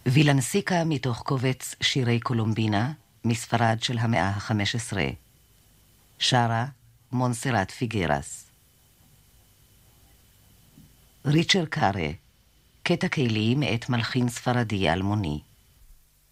וילנסיקה מתוך קובץ שירי קולומבינה, מספרד של המאה ה-15. שרה מונסרט פיגרס. ריצ'רד קארה, קטע כלי מאת מלחין ספרדי אלמוני.